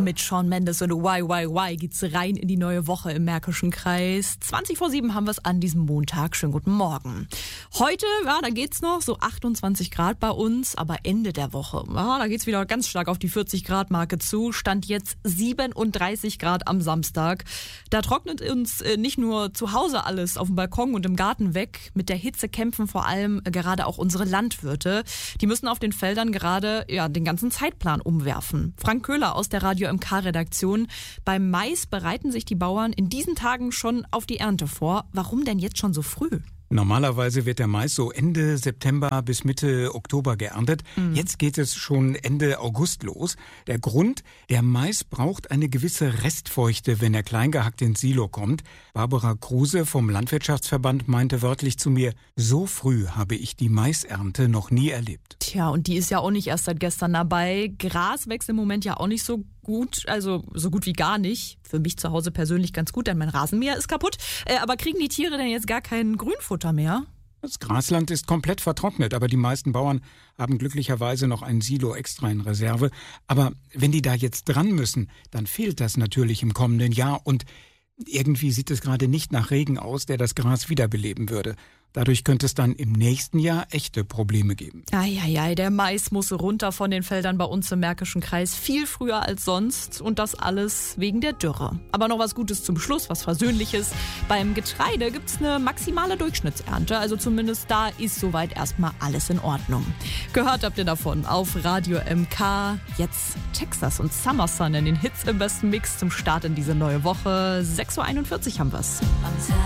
mit Shawn Mendes und Why geht's rein in die neue Woche im Märkischen Kreis. 20:07 haben wir es an diesem Montag. Schönen guten Morgen. Heute, ja, da geht's noch so 28 Grad bei uns, aber Ende der Woche, ja, da geht's wieder ganz stark auf die 40 Grad Marke zu. Stand jetzt 37 Grad am Samstag. Da trocknet uns nicht nur zu Hause alles auf dem Balkon und im Garten weg. Mit der Hitze kämpfen vor allem gerade auch unsere Landwirte. Die müssen auf den Feldern gerade den ganzen Zeitplan umwerfen. Frank Köhler aus der Radio MK-Redaktion. Beim Mais bereiten sich die Bauern in diesen Tagen schon auf die Ernte vor. Warum denn jetzt schon so früh? Normalerweise wird der Mais so Ende September bis Mitte Oktober geerntet. Jetzt geht es schon Ende August los. Der Grund, der Mais braucht eine gewisse Restfeuchte, wenn er kleingehackt ins Silo kommt. Barbara Kruse vom Landwirtschaftsverband meinte wörtlich zu mir, so früh habe ich die Maisernte noch nie erlebt. Tja, und die ist ja auch nicht erst seit gestern dabei. Gras wächst im Moment ja auch nicht so gut, also so gut wie gar nicht. Für mich zu Hause persönlich ganz gut, denn mein Rasenmäher ist kaputt. Aber kriegen die Tiere denn jetzt gar kein Grünfutter mehr? Das Grasland ist komplett vertrocknet, aber die meisten Bauern haben glücklicherweise noch ein Silo extra in Reserve. Aber wenn die da jetzt dran müssen, dann fehlt das natürlich im kommenden Jahr und irgendwie sieht es gerade nicht nach Regen aus, der das Gras wiederbeleben würde. Dadurch könnte es dann im nächsten Jahr echte Probleme geben. Eieiei, der Mais muss runter von den Feldern bei uns im Märkischen Kreis viel früher als sonst und das alles wegen der Dürre. Aber noch was Gutes zum Schluss, was Versöhnliches. Beim Getreide gibt's eine maximale Durchschnittsernte, also zumindest da ist soweit erstmal alles in Ordnung. Gehört habt ihr davon auf Radio MK. Jetzt Texas und Summer Sun in den Hits im besten Mix zum Start in diese neue Woche. 6:41 Uhr haben wir's.